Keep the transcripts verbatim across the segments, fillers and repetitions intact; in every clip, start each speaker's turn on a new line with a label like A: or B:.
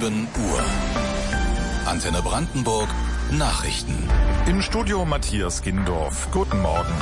A: sieben Uhr. Antenne Brandenburg Nachrichten.
B: Im Studio Matthias Gindorf. Guten Morgen.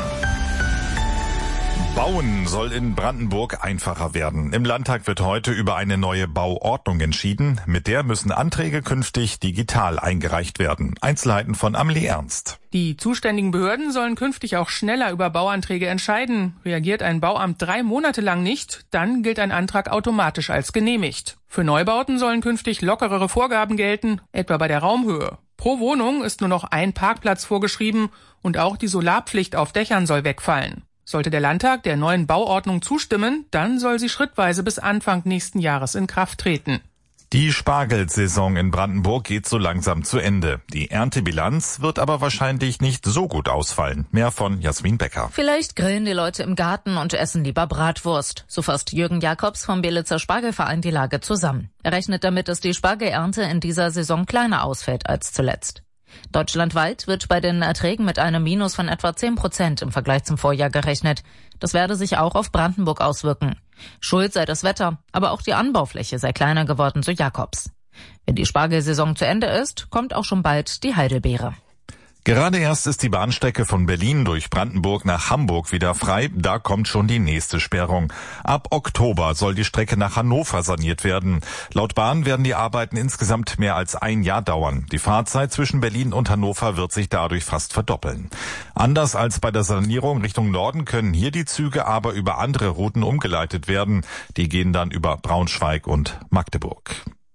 B: Bauen soll in Brandenburg einfacher werden. Im Landtag wird heute über eine neue Bauordnung entschieden. Mit der müssen Anträge künftig digital eingereicht werden. Einzelheiten von Amelie Ernst.
C: Die zuständigen Behörden sollen künftig auch schneller über Bauanträge entscheiden. Reagiert ein Bauamt drei Monate lang nicht, dann gilt ein Antrag automatisch als genehmigt. Für Neubauten sollen künftig lockerere Vorgaben gelten, etwa bei der Raumhöhe. Pro Wohnung ist nur noch ein Parkplatz vorgeschrieben und auch die Solarpflicht auf Dächern soll wegfallen. Sollte der Landtag der neuen Bauordnung zustimmen, dann soll sie schrittweise bis Anfang nächsten Jahres in Kraft treten.
B: Die Spargelsaison in Brandenburg geht so langsam zu Ende. Die Erntebilanz wird aber wahrscheinlich nicht so gut ausfallen. Mehr von Jasmin Becker.
D: Vielleicht grillen die Leute im Garten und essen lieber Bratwurst. So fasst Jürgen Jakobs vom Belitzer Spargelverein die Lage zusammen. Er rechnet damit, dass die Spargelernte in dieser Saison kleiner ausfällt als zuletzt. Deutschlandweit wird bei den Erträgen mit einem Minus von etwa zehn Prozent im Vergleich zum Vorjahr gerechnet. Das werde sich auch auf Brandenburg auswirken. Schuld sei das Wetter, aber auch die Anbaufläche sei kleiner geworden, so Jakobs. Wenn die Spargelsaison zu Ende ist, kommt auch schon bald die Heidelbeere.
B: Gerade erst ist die Bahnstrecke von Berlin durch Brandenburg nach Hamburg wieder frei. Da kommt schon die nächste Sperrung. Ab Oktober soll die Strecke nach Hannover saniert werden. Laut Bahn werden die Arbeiten insgesamt mehr als ein Jahr dauern. Die Fahrzeit zwischen Berlin und Hannover wird sich dadurch fast verdoppeln. Anders als bei der Sanierung Richtung Norden können hier die Züge aber über andere Routen umgeleitet werden. Die gehen dann über Braunschweig und Magdeburg.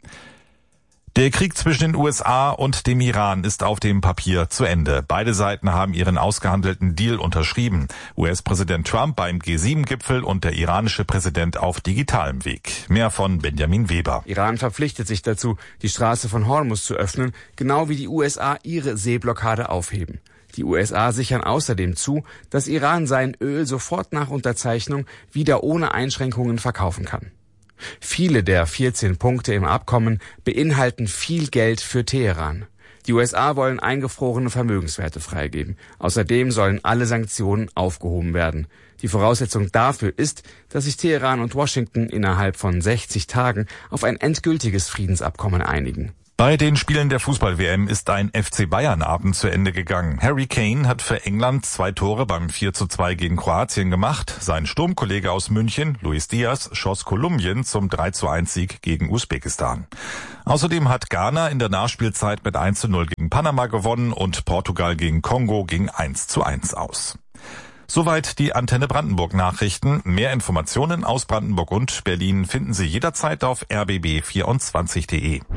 B: Der Krieg zwischen den U S A und dem Iran ist auf dem Papier zu Ende. Beide Seiten haben ihren ausgehandelten Deal unterschrieben. U S-Präsident Trump beim G sieben Gipfel und der iranische Präsident auf digitalem Weg. Mehr von Benjamin Weber.
E: Iran verpflichtet sich dazu, die Straße von Hormuz zu öffnen, genau wie die U S A ihre Seeblockade aufheben. Die U S A sichern außerdem zu, dass Iran sein Öl sofort nach Unterzeichnung wieder ohne Einschränkungen verkaufen kann. Viele der vierzehn Punkte im Abkommen beinhalten viel Geld für Teheran. Die U S A wollen eingefrorene Vermögenswerte freigeben. Außerdem sollen alle Sanktionen aufgehoben werden. Die Voraussetzung dafür ist, dass sich Teheran und Washington innerhalb von sechzig Tagen auf ein endgültiges Friedensabkommen einigen.
B: Bei den Spielen der Fußball-W M ist ein F C Bayern-Abend zu Ende gegangen. Harry Kane hat für England zwei Tore beim vier zu zwei gegen Kroatien gemacht. Sein Sturmkollege aus München, Luis Diaz, schoss Kolumbien zum drei zu eins Sieg gegen Usbekistan. Außerdem hat Ghana in der Nachspielzeit mit eins zu null gegen Panama gewonnen und Portugal gegen Kongo ging eins zu eins aus. Soweit die Antenne Brandenburg Nachrichten. Mehr Informationen aus Brandenburg und Berlin finden Sie jederzeit auf r b b vierundzwanzig punkt de.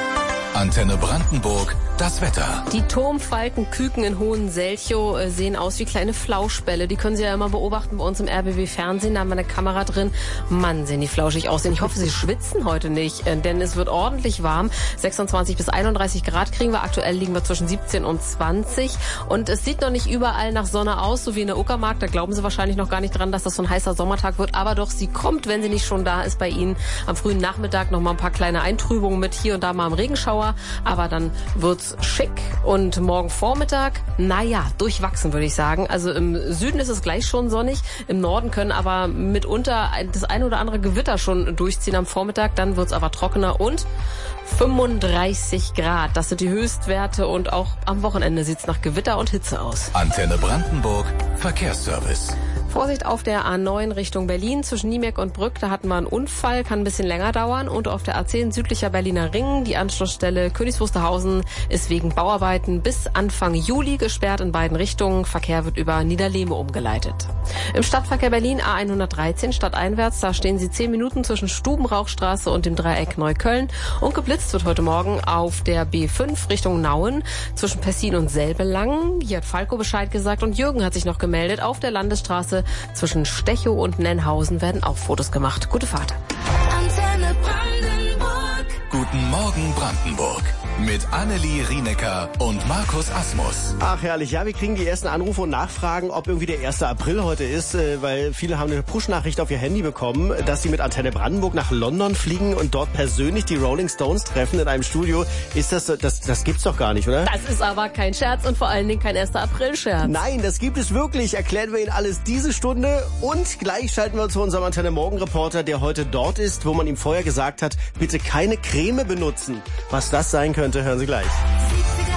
A: Antenne Brandenburg, das Wetter.
F: Die Turmfalkenküken in Hohenselchow äh, sehen aus wie kleine Flauschbälle. Die können Sie ja immer beobachten bei uns im R B B Fernsehen. Da haben wir eine Kamera drin. Mann, sehen die flauschig aussehen. Ich hoffe, Sie schwitzen heute nicht, äh, denn es wird ordentlich warm. sechsundzwanzig bis einunddreißig Grad kriegen wir. Aktuell liegen wir zwischen siebzehn und zwanzig. Und es sieht noch nicht überall nach Sonne aus, so wie in der Uckermark. Da glauben Sie wahrscheinlich noch gar nicht dran, dass das so ein heißer Sommertag wird. Aber doch, sie kommt, wenn sie nicht schon da ist bei Ihnen. Am frühen Nachmittag noch mal ein paar kleine Eintrübungen mit hier und da mal im Regenschauer. Aber dann wird's schick. Und morgen Vormittag, naja, durchwachsen würde ich sagen. Also im Süden ist es gleich schon sonnig. Im Norden können aber mitunter das ein oder andere Gewitter schon durchziehen am Vormittag. Dann wird's aber trockener und fünfunddreißig Grad. Das sind die Höchstwerte und auch am Wochenende sieht's nach Gewitter und Hitze aus.
A: Antenne Brandenburg, Verkehrsservice.
F: Vorsicht auf der A neun Richtung Berlin zwischen Niemek und Brück. Da hatten wir einen Unfall, kann ein bisschen länger dauern. Und auf der A zehn südlicher Berliner Ring, die Anschlussstelle Königs Wusterhausen, ist wegen Bauarbeiten bis Anfang Juli gesperrt in beiden Richtungen. Verkehr wird über Niederlehme umgeleitet. Im Stadtverkehr Berlin A hundertdreizehn stadteinwärts, da stehen Sie zehn Minuten zwischen Stubenrauchstraße und dem Dreieck Neukölln. Und geblitzt wird heute Morgen auf der B fünf Richtung Nauen zwischen Pessin und Selbelang. Hier hat Falco Bescheid gesagt und Jürgen hat sich noch gemeldet. Auf der Landesstraße zwischen Stechow und Nennhausen werden auch Fotos gemacht. Gute Fahrt.
A: Antenne Brandenburg. Guten Morgen Brandenburg. Mit Annelie Rienecker und Markus Asmus.
G: Ach herrlich, ja, wir kriegen die ersten Anrufe und Nachfragen, ob irgendwie der erste April heute ist, weil viele haben eine Push-Nachricht auf ihr Handy bekommen, dass sie mit Antenne Brandenburg nach London fliegen und dort persönlich die Rolling Stones treffen in einem Studio. Ist das, das, das gibt's doch gar nicht, oder?
F: Das ist aber kein Scherz und vor allen Dingen kein erster April-Scherz.
G: Nein, das gibt es wirklich. Erklären wir Ihnen alles diese Stunde und gleich schalten wir zu unserem Antenne Morgen-Reporter, der heute dort ist, wo man ihm vorher gesagt hat, bitte keine Kritik Creme benutzen. Was das sein könnte, hören Sie gleich.